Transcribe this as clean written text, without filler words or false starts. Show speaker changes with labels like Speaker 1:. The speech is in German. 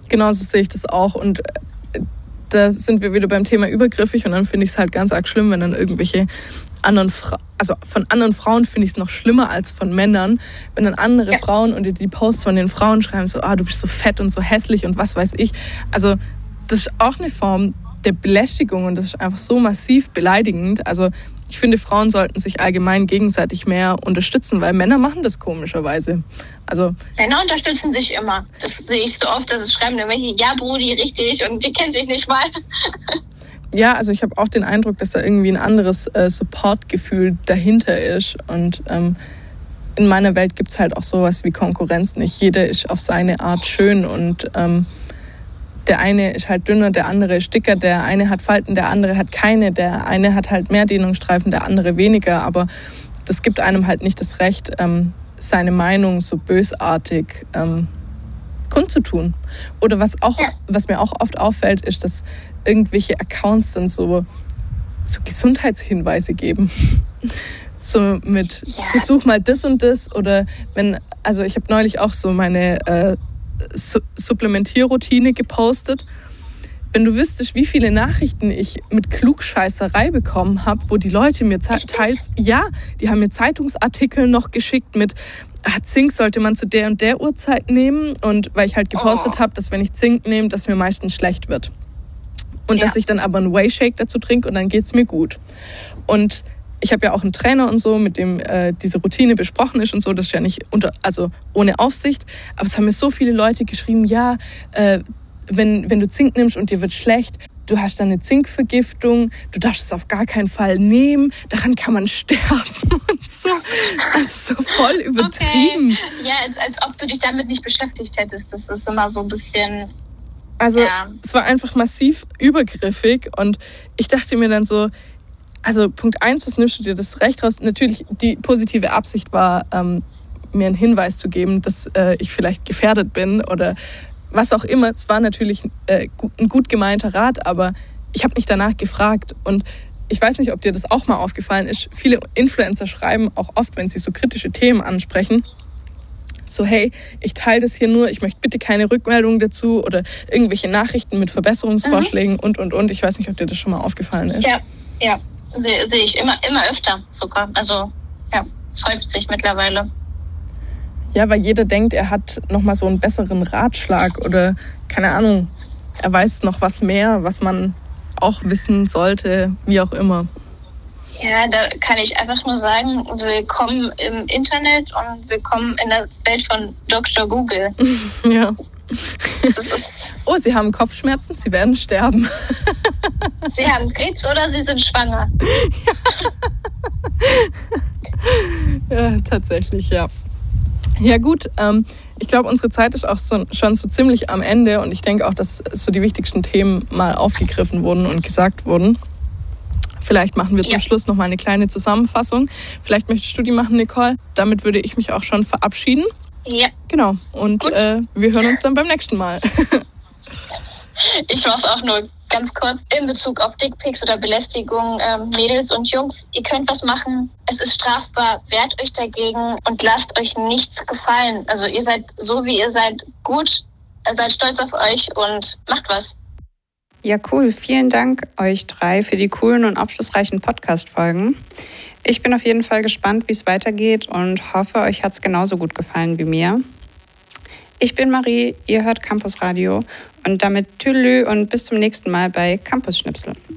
Speaker 1: Genauso sehe ich das auch. Und da sind wir wieder beim Thema übergriffig. Und dann finde ich es halt ganz arg schlimm, wenn dann irgendwelche anderen von anderen Frauen finde ich es noch schlimmer als von Männern, wenn dann andere Frauen und die Posts von den Frauen schreiben so, du bist so fett und so hässlich und was weiß ich. Also das ist auch eine Form der Belästigung und das ist einfach so massiv beleidigend. Also ich finde, Frauen sollten sich allgemein gegenseitig mehr unterstützen, weil Männer machen das komischerweise. Also
Speaker 2: Männer unterstützen sich immer. Das sehe ich so oft, dass es schreiben irgendwelche, ja Brudi, richtig, und die kennen sich nicht mal.
Speaker 1: Ja, also ich habe auch den Eindruck, dass da irgendwie ein anderes Supportgefühl dahinter ist. Und in meiner Welt gibt es halt auch sowas wie Konkurrenz nicht. Jeder ist auf seine Art schön und der eine ist halt dünner, der andere ist dicker, der eine hat Falten, der andere hat keine, der eine hat halt mehr Dehnungsstreifen, der andere weniger. Aber das gibt einem halt nicht das Recht, seine Meinung so bösartig kundzutun. Oder was mir auch oft auffällt, ist, dass irgendwelche Accounts dann so Gesundheitshinweise geben. So mit, versuch mal das und das. Oder ich habe neulich auch so meine Supplementierroutine gepostet. Wenn du wüsstest, wie viele Nachrichten ich mit Klugscheißerei bekommen habe, wo die Leute mir die haben mir Zeitungsartikel noch geschickt mit Zink sollte man zu der und der Uhrzeit nehmen, und weil ich halt gepostet habe, dass wenn ich Zink nehme, dass mir meistens schlecht wird. Und dass ich dann aber einen Whey-Shake dazu trinke und dann geht's mir gut. Und ich habe ja auch einen Trainer und so, mit dem diese Routine besprochen ist und so. Das ist ja nicht ohne Aufsicht. Aber es haben mir so viele Leute geschrieben, wenn du Zink nimmst und dir wird schlecht, du hast dann eine Zinkvergiftung, du darfst es auf gar keinen Fall nehmen, daran kann man sterben und so. Also so voll übertrieben.
Speaker 2: Okay. Ja, als ob du dich damit nicht beschäftigt hättest. Das ist immer so ein bisschen...
Speaker 1: Also es war einfach massiv übergriffig und ich dachte mir dann so, also Punkt 1, was nimmst du dir das Recht raus? Natürlich, die positive Absicht war, mir einen Hinweis zu geben, dass ich vielleicht gefährdet bin oder was auch immer. Es war natürlich ein gut gemeinter Rat, aber ich habe nicht danach gefragt. Und ich weiß nicht, ob dir das auch mal aufgefallen ist. Viele Influencer schreiben auch oft, wenn sie so kritische Themen ansprechen, so, hey, ich teile das hier nur, ich möchte bitte keine Rückmeldung dazu oder irgendwelche Nachrichten mit Verbesserungsvorschlägen und. Ich weiß nicht, ob dir das schon mal aufgefallen ist.
Speaker 2: Ja, sehe ich immer öfter sogar. Also, es häuft sich mittlerweile.
Speaker 1: Ja, weil jeder denkt, er hat nochmal so einen besseren Ratschlag oder, keine Ahnung, er weiß noch was mehr, was man auch wissen sollte, wie auch immer.
Speaker 2: Ja, da kann ich einfach nur sagen, willkommen im Internet und willkommen in der Welt von Dr. Google.
Speaker 1: Ja. Sie haben Kopfschmerzen, Sie werden sterben.
Speaker 2: Sie haben Krebs oder Sie sind schwanger.
Speaker 1: Ja, tatsächlich, ja. Ja gut, ich glaube, unsere Zeit ist auch schon so ziemlich am Ende und ich denke auch, dass so die wichtigsten Themen mal aufgegriffen wurden und gesagt wurden. Vielleicht machen wir zum Schluss noch mal eine kleine Zusammenfassung. Vielleicht möchtest du die machen, Nicole. Damit würde ich mich auch schon verabschieden.
Speaker 2: Ja.
Speaker 1: Genau. Und wir hören uns dann beim nächsten Mal.
Speaker 2: Ich mach's auch nur ganz kurz in Bezug auf Dickpics oder Belästigung. Mädels und Jungs, ihr könnt was machen. Es ist strafbar. Wehrt euch dagegen und lasst euch nichts gefallen. Also ihr seid so, wie ihr seid, gut. Seid stolz auf euch und macht was.
Speaker 3: Ja, cool. Vielen Dank euch drei für die coolen und aufschlussreichen Podcast-Folgen. Ich bin auf jeden Fall gespannt, wie es weitergeht und hoffe, euch hat es genauso gut gefallen wie mir. Ich bin Marie, ihr hört Campus Radio und damit tschüss und bis zum nächsten Mal bei Campus Schnipsel.